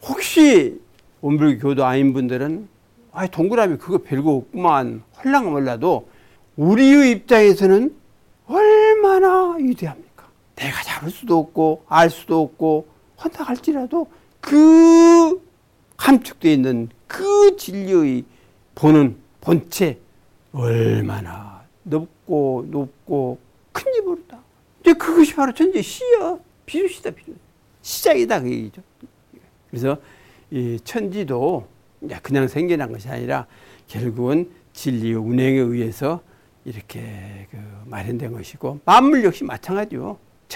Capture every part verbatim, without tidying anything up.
혹시 원불교 교도 아닌 분들은 아, 동그라미 그거 별거 없구만 헐랑 몰라도 우리의 입장에서는 얼마나 위대합니까? 내가 잡을 수도 없고 알 수도 없고 헌다 할지라도 그 함축되어 있는 그 진리의 보는 본체 얼마나 넓고 높고 큰지 모르다. 이제 그것이 바로 전제 시야. 비유시다, 비유. 시작이다, 그 얘기죠. 그래서 이 천지도 그냥 생겨난 것이 아니라 결국은 진리의 운행에 의해서 이렇게 그 마련된 것이고, 만물 역시 마찬가지요.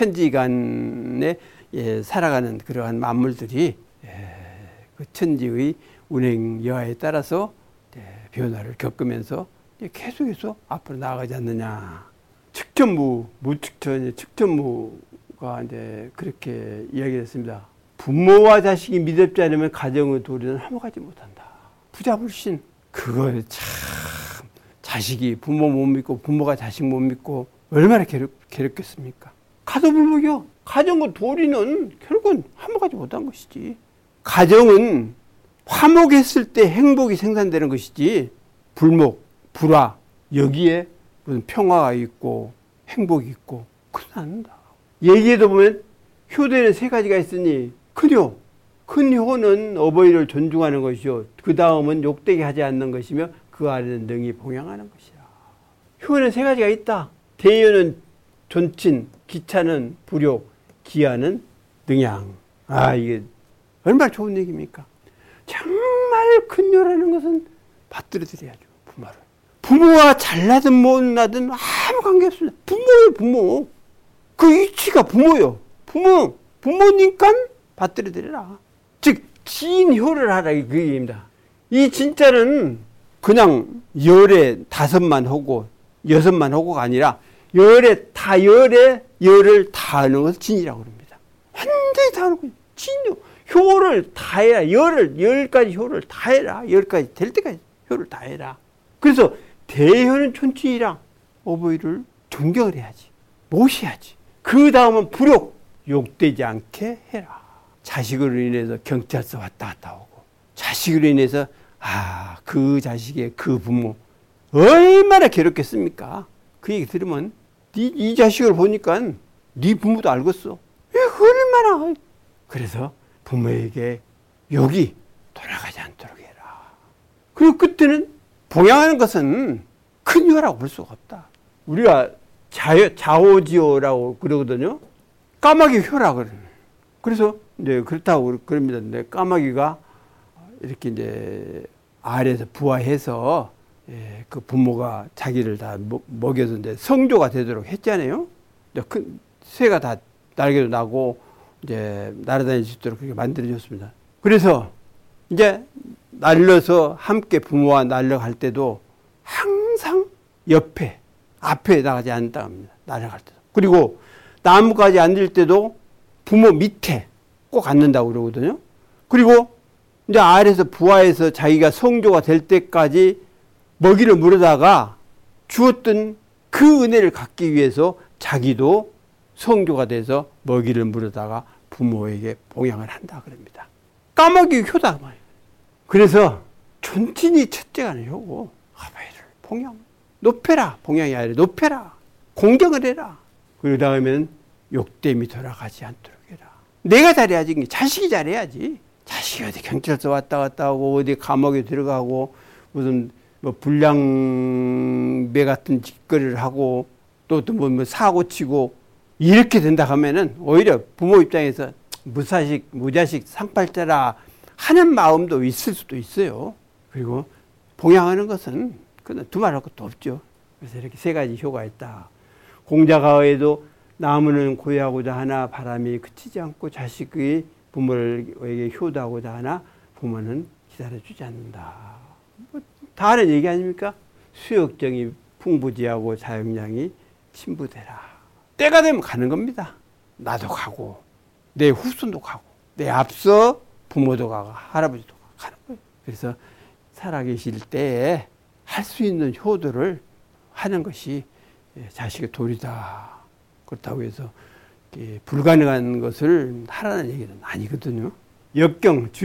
천지간에 예, 살아가는 그러한 만물들이 예, 그 천지의 운행 여하에 따라서 예, 변화를 겪으면서 계속해서 앞으로 나아가지 않느냐. 측천무, 무측천, 측천무가 이제 그렇게 이야기했습니다. 부모와 자식이 믿음지 않으면 가정의 도리는 화목하지 못한다. 부자불신. 그걸 참, 자식이 부모 못 믿고 부모가 자식 못 믿고 얼마나 괴롭, 괴롭겠습니까? 가도불복이요. 가정의 도리는 결국은 화목하지 못한 것이지. 가정은 화목했을 때 행복이 생산되는 것이지, 불목, 불화, 여기에 무슨 평화가 있고 행복이 있고 그러지 않는다. 얘기에도 보면 효도에는 세 가지가 있으니 큰효, 큰효는 어버이를 존중하는 것이요, 그 다음은 욕되게 하지 않는 것이며 그 아래는 능히 봉양하는 것이라. 효는 세 가지가 있다. 대효는 존친, 기차는 불욕, 기하는 능양. 아, 이게 얼마나 좋은 얘기입니까? 정말 큰효라는 것은 받들어드려야죠, 부모를. 부모와 잘나든 못나든 아무 관계없습니다. 부모예요, 부모. 그 이치가 부모요. 부모, 부모니까 받들어드려라. 즉, 진효를 하라, 그 얘기입니다. 이 진짜는 그냥 열에 다섯만 하고 여섯만 하고가 아니라 열에 다 열에 열을 다 하는 것을 진이라고 합니다. 완전히 다 하는 거예요. 진효. 효를 다 해라. 열을, 열 가지 효를 다 해라. 열 가지 될 때까지 효를 다 해라. 그래서 대효는 촌친이라 어버이를 존경을 해야지. 모셔야지. 그 다음은 불욕. 욕되지 않게 해라. 자식으로 인해서 경찰서 왔다 갔다 오고, 자식으로 인해서 아, 그 자식의 그 부모 얼마나 괴롭겠습니까? 그 얘기 들으면 네, 이 자식을 보니까 네 부모도 알겠어. 얼마나. 그래서 부모에게 욕이 돌아가지 않도록 해라. 그리고 그때는 봉양하는 것은 큰 효라고 볼 수가 없다. 우리가 자, 자오지오라고 그러거든요. 까마귀 효라고 그러는. 그래서 이제 그렇다고 그럽니다. 근데 까마귀가 이렇게 이제 아래에서 부화해서 예, 그 부모가 자기를 다 먹여서 이제 성조가 되도록 했잖아요. 큰 새가 다 날개도 나고 이제 날아다닐 수 있도록 그렇게 만들어줬습니다. 그래서 이제 날려서 함께 부모와 날려갈 때도 항상 옆에, 앞에 나가지 않는다고 합니다. 날아갈 때도. 그리고 나무까지 앉을 때도 부모 밑에 꼭 앉는다고 그러거든요. 그리고 이제 아래에서 부화해서 자기가 성조가 될 때까지 먹이를 물어다가 주었던 그 은혜를 갖기 위해서 자기도 성조가 돼서 먹이를 물어다가 부모에게 봉양을 한다 그럽니다. 까마귀 효다 말이에요. 그래서 존친이 첫째가 효고 아버지를 봉양, 높여라. 봉양이 아니라 높여라. 공경을 해라. 그 다음에는 욕됨이 돌아가지 않도록 해라. 내가 잘해야지. 자식이 잘해야지. 자식이 어디 경찰서 왔다 갔다 하고 어디 감옥에 들어가고 무슨 뭐 불량배 같은 짓거리를 하고 또 또 뭐 사고 치고 이렇게 된다 하면은 오히려 부모 입장에서 무사식, 무자식, 상팔자라 하는 마음도 있을 수도 있어요. 그리고 봉양하는 것은 그건 두말할 것도 없죠. 그래서 이렇게 세 가지 효가 있다. 공자가에도 나무는 고요하고자 하나 바람이 그치지 않고 자식의 부모에게 효도하고자 하나 부모는 기다려주지 않는다. 뭐 다 하는 얘기 아닙니까? 수욕정이 풍부지하고 자영량이 친부되라. 때가 되면 가는 겁니다. 나도 가고 내 후손도 가고 내 앞서 부모도 가고 할아버지도 가는 거예요. 그래서 살아계실 때에 할 수 있는 효도를 하는 것이 자식의 도리다. 그렇다고 해서 불가능한 것을 하라는 얘기는 아니거든요. 역경